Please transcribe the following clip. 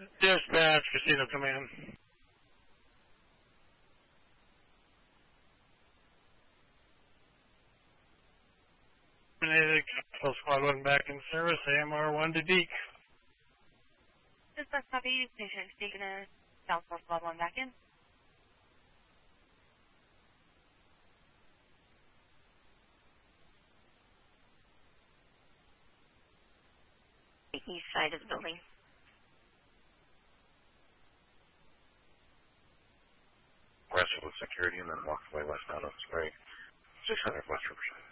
Dispatch, Casino Command. Terminated, Capital Squad 1 back in service, AMR 1 to Deke. Dispatch copy, patient taken a Southwest Squad 1 back in. The east side of the building. Wrestled with security and then walked away westbound on Spray. 600 West Riverside.